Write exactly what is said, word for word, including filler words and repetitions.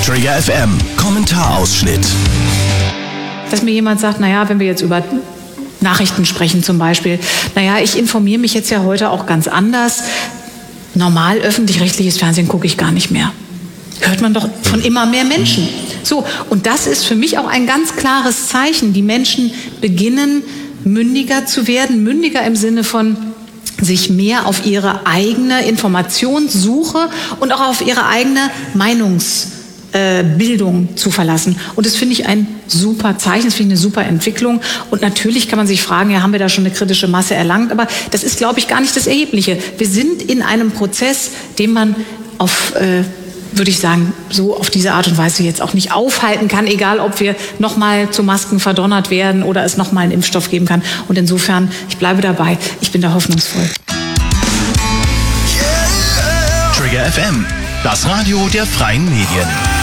Trigger F M, Kommentarausschnitt. Dass mir jemand sagt, naja, wenn wir jetzt über Nachrichten sprechen zum Beispiel, naja, ich informiere mich jetzt ja heute auch ganz anders. Normal öffentlich-rechtliches Fernsehen gucke ich gar nicht mehr. Hört man doch von immer mehr Menschen. So, und das ist für mich auch ein ganz klares Zeichen. Die Menschen beginnen mündiger zu werden, mündiger im Sinne von sich mehr auf ihre eigene Informationssuche und auch auf ihre eigene Meinungsbildung äh, zu verlassen. Und das finde ich ein super Zeichen, das finde ich eine super Entwicklung. Und natürlich kann man sich fragen, ja, haben wir da schon eine kritische Masse erlangt? Aber das ist, glaube ich, gar nicht das Erhebliche. Wir sind in einem Prozess, den man auf, äh, würde ich sagen, so auf diese Art und Weise jetzt auch nicht aufhalten kann, egal ob wir nochmal zu Masken verdonnert werden oder es nochmal einen Impfstoff geben kann. Und insofern, ich bleibe dabei, ich bin da hoffnungsvoll. Trigger F M, das Radio der freien Medien.